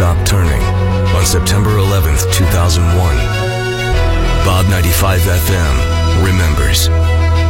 stopped turning on September 11th, 2001. Bob 95 FM remembers.